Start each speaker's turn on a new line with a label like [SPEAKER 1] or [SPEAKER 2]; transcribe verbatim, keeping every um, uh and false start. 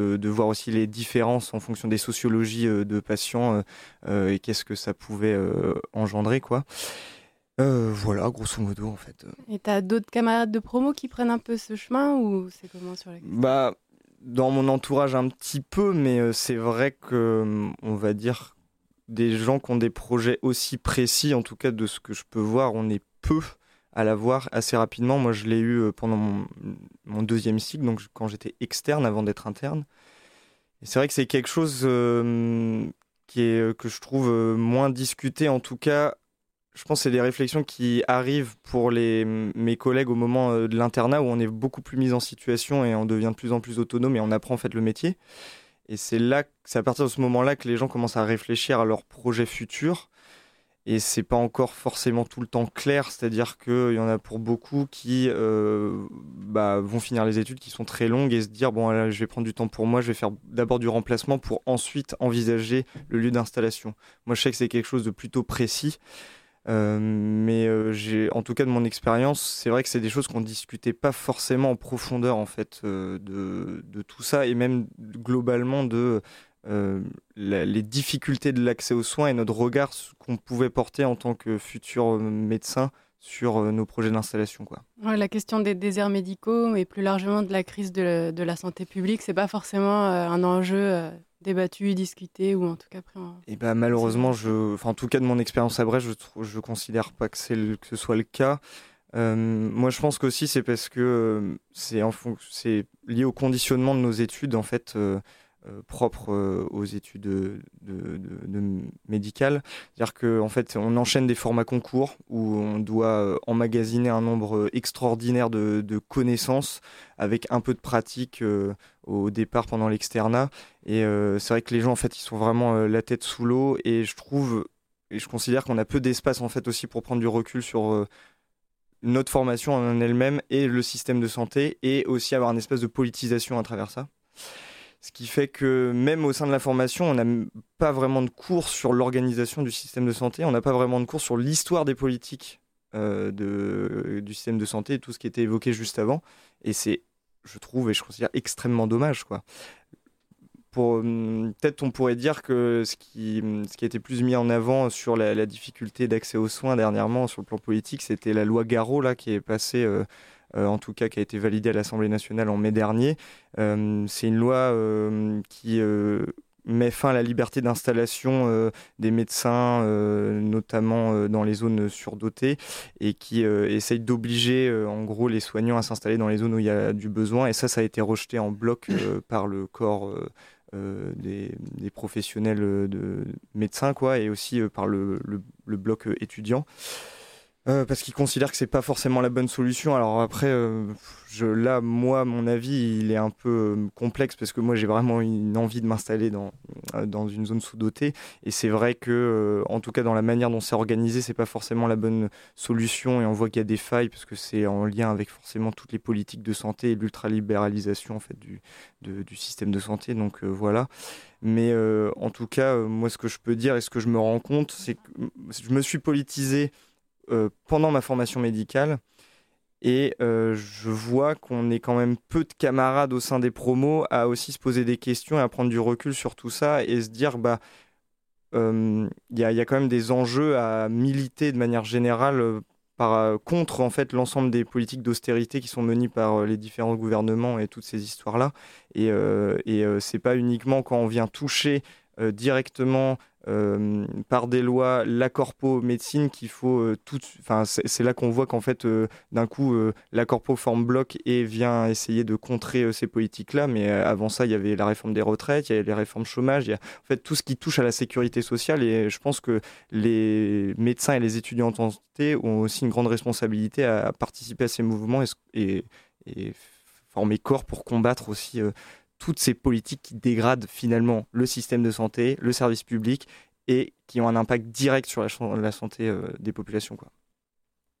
[SPEAKER 1] de, de voir aussi les différences en fonction des sociologies euh, de patients euh, euh, et qu'est-ce que ça pouvait euh, engendrer, quoi. Euh, voilà, grosso modo, en fait.
[SPEAKER 2] Et t'as d'autres camarades de promo qui prennent un peu ce chemin ou c'est comment sur la question ?
[SPEAKER 1] Bah, dans mon entourage un petit peu, mais euh, c'est vrai que, on va dire, des gens qui ont des projets aussi précis, en tout cas de ce que je peux voir, on est peu à l'avoir assez rapidement. Moi, je l'ai eu euh, pendant mon, mon deuxième cycle, donc quand j'étais externe avant d'être interne. Et c'est vrai que c'est quelque chose euh, qui est, que je trouve euh, moins discuté, en tout cas. Je pense que c'est des réflexions qui arrivent pour les, mes collègues au moment euh, de l'internat où on est beaucoup plus mis en situation et on devient de plus en plus autonome et on apprend en fait le métier. Et c'est là, c'est à partir de ce moment-là que les gens commencent à réfléchir à leurs projets futurs. Et c'est pas encore forcément tout le temps clair, c'est-à-dire qu'il y en a pour beaucoup qui euh, bah, vont finir les études qui sont très longues et se dire bon, là, je vais prendre du temps pour moi, je vais faire d'abord du remplacement pour ensuite envisager le lieu d'installation. Moi, je sais que c'est quelque chose de plutôt précis. Euh, mais euh, j'ai, en tout cas de mon expérience, c'est vrai que c'est des choses qu'on discutait pas forcément en profondeur en fait euh, de, de tout ça et même globalement de euh, la, les difficultés de l'accès aux soins et notre regard qu'on pouvait porter en tant que futur médecin sur euh, nos projets d'installation, quoi.
[SPEAKER 2] Ouais, la question des déserts médicaux et plus largement de la crise de la, de la santé publique, c'est pas forcément euh, un enjeu euh, débattu, discuté ou en tout cas pris en...
[SPEAKER 1] Et bah, malheureusement, je, enfin, en tout cas de mon expérience à Brest, je trou- je considère pas que, c'est le- que ce soit le cas. Euh, moi, je pense qu'aussi c'est parce que euh, c'est, en fon- c'est lié au conditionnement de nos études en fait euh, euh, propres euh, aux études de, de, de- de médicales. C'est-à-dire qu'en fait, on enchaîne des formats concours où on doit euh, emmagasiner un nombre extraordinaire de, de connaissances avec un peu de pratique euh, au départ pendant l'externat. Et euh, c'est vrai que les gens en fait, ils sont vraiment euh, la tête sous l'eau et je trouve et je considère qu'on a peu d'espace en fait aussi pour prendre du recul sur euh, notre formation en elle-même et le système de santé et aussi avoir un espèce de politisation à travers ça. Ce qui fait que même au sein de la formation, on n'a pas vraiment de cours sur l'organisation du système de santé, on n'a pas vraiment de cours sur l'histoire des politiques euh, de, du système de santé et tout ce qui était évoqué juste avant. Et c'est, je trouve, et je considère extrêmement dommage, quoi. Pour, hum, peut-être on pourrait dire que ce qui, ce qui a été plus mis en avant sur la, la difficulté d'accès aux soins dernièrement sur le plan politique, c'était la loi Garot là, qui est passée, euh, euh, en tout cas qui a été validée à l'Assemblée nationale en mai dernier. Euh, c'est une loi euh, qui euh, met fin à la liberté d'installation euh, des médecins, euh, notamment euh, dans les zones surdotées, et qui euh, essaye d'obliger euh, en gros les soignants à s'installer dans les zones où il y a du besoin. Et ça, ça a été rejeté en bloc euh, par le corps euh, euh, des, des professionnels euh, de médecins, quoi, et aussi euh, par le, le, le bloc euh, étudiant. Euh, parce qu'ils considèrent que c'est pas forcément la bonne solution. Alors après, euh, je, là, moi, mon avis, il est un peu euh, complexe parce que moi, j'ai vraiment une envie de m'installer dans, euh, dans une zone sous-dotée. Et c'est vrai que, euh, en tout cas, dans la manière dont c'est organisé, c'est pas forcément la bonne solution. Et on voit qu'il y a des failles parce que c'est en lien avec forcément toutes les politiques de santé et l'ultralibéralisation en fait du, de, du système de santé. Donc euh, voilà. Mais euh, en tout cas, euh, moi, ce que je peux dire et ce que je me rends compte, c'est que je me suis politisé Euh, pendant ma formation médicale et euh, je vois qu'on est quand même peu de camarades au sein des promos à aussi se poser des questions et à prendre du recul sur tout ça et se dire bah il euh, y, a, y a quand même des enjeux à militer de manière générale euh, par, euh, contre en fait l'ensemble des politiques d'austérité qui sont menées par euh, les différents gouvernements et toutes ces histoires là et, euh, et euh, c'est pas uniquement quand on vient toucher euh, directement euh, par des lois la corpo médecine qu'il faut euh, tout, enfin c'est, c'est là qu'on voit qu'en fait euh, d'un coup euh, la corpo forme bloc et vient essayer de contrer euh, ces politiques là, mais euh, avant ça il y avait la réforme des retraites, il y avait les réformes chômage, il y a en fait tout ce qui touche à la sécurité sociale et je pense que les médecins et les étudiants en santé ont aussi une grande responsabilité à, à participer à ces mouvements et, et, et former corps pour combattre aussi euh, toutes ces politiques qui dégradent finalement le système de santé, le service public et qui ont un impact direct sur la, ch- la santé euh, des populations, quoi.